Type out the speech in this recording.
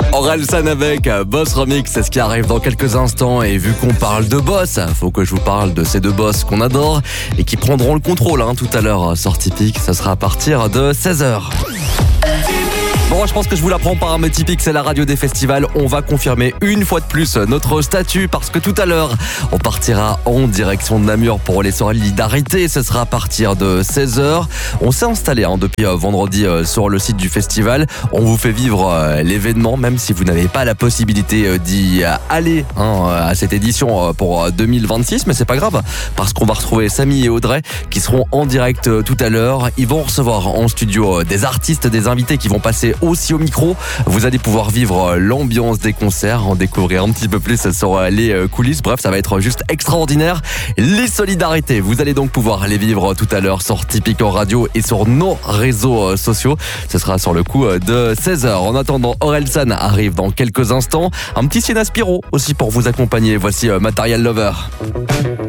Orelsan avec Boss Remix, c'est ce qui arrive dans quelques instants. Et vu qu'on parle de boss, faut que je vous parle de ces deux boss qu'on adore et qui prendront le contrôle tout à l'heure. Sortie Pic, ça sera à partir de 16h. Bon, je pense que je vous l'apprends pas, mais Typique, c'est la radio des festivals. On va confirmer une fois de plus notre statut parce que tout à l'heure, on partira en direction de Namur pour les solidarités. Ce sera à partir de 16h. On s'est installé depuis vendredi sur le site du festival. On vous fait vivre l'événement, même si vous n'avez pas la possibilité d'y aller à cette édition pour 2026. Mais c'est pas grave parce qu'on va retrouver Samy et Audrey qui seront en direct tout à l'heure. Ils vont recevoir en studio des artistes, des invités qui vont passer aussi au micro. Vous allez pouvoir vivre l'ambiance des concerts, en découvrir un petit peu plus sur les coulisses. Bref, ça va être juste extraordinaire. Les solidarités, vous allez donc pouvoir les vivre tout à l'heure sur Typique en radio et sur nos réseaux sociaux. Ce sera sur le coup de 16h. En attendant, Orelsan arrive dans quelques instants. Un petit Sienna Spiro aussi pour vous accompagner. Voici Material Lover.